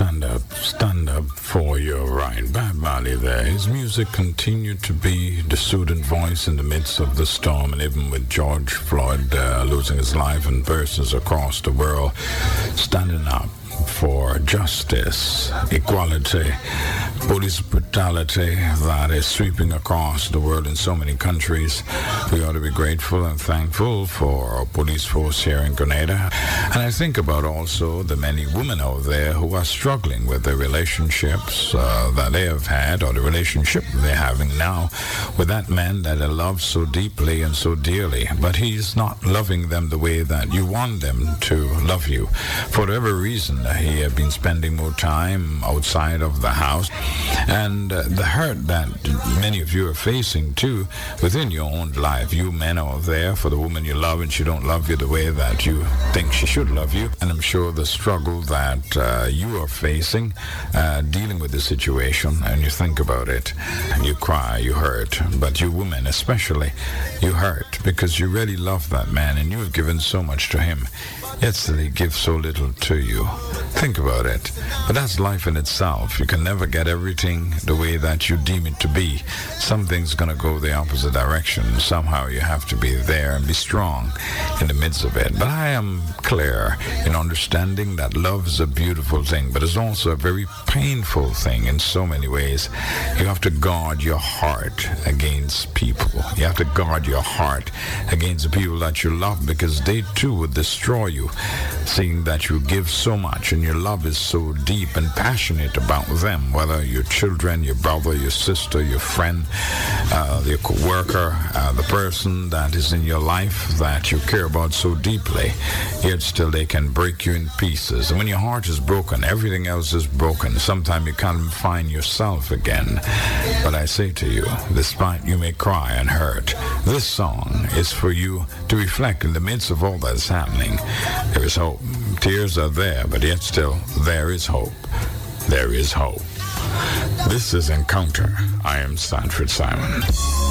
stand up for your right. Bad Bunny there. His music continued to be the soothing voice in the midst of the storm, and even with George Floyd losing his life and persons across the world standing up for justice, equality, police brutality that is sweeping across the world in so many countries. We ought to be grateful and thankful for our police force here in Grenada. And I think about also the many women out there who are struggling with the relationships that they have had, or the relationship they're having now with that man that they love so deeply and so dearly, but he's not loving them the way that you want them to love you. For whatever reason, he had been spending more time outside of the house, and the hurt that many of you are facing too within your own life. You men are there for the woman you love, and she don't love you the way that you think she should love you. And I'm sure the struggle that you are facing dealing with the situation, and you think about it, you cry, you hurt, but you women especially, you hurt because you really love that man and you have given so much to him, yet still he gives so little to you. Think about it. But that's life in itself. You can never get everything the way that you deem it to be. Something's going to go the opposite direction. Somehow you have to be there and be strong in the midst of it. But I am clear in understanding that love is a beautiful thing, but it's also a very painful thing in so many ways. You have to guard your heart against people. You have to guard your heart against the people that you love, because they too would destroy you, seeing that you give so much and your love is so deep and passionate about them, whether your children, your brother, your sister, your friend, your co-worker, the person that is in your life that you care about so deeply, yet still they can break you in pieces. And when your heart is broken, everything else is broken. Sometimes you can't find yourself again. But I say to you, despite you may cry and hurt, this song is for you to reflect in the midst of all that's happening. There is hope. Tears are there, but yet still there is hope. There is hope. This is Encounter. I am Sanford Simon.